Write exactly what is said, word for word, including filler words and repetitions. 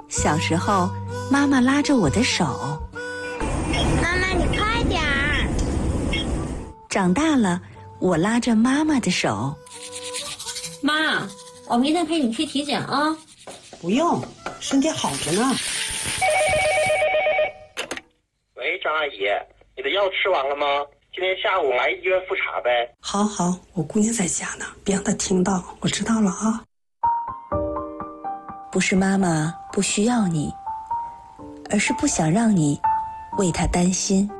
小时候，妈妈拉着我的手。 妈妈，你快点儿！ 长大了，我拉着妈妈的手。 妈，我明天陪你去体检啊。 不用，身体好着呢。 喂，张阿姨，你的药吃完了吗？今天下午来医院复查呗。 好好，我姑娘在家呢，别让她听到。我知道了啊。 不是妈妈不需要你，而是不想让你为她担心。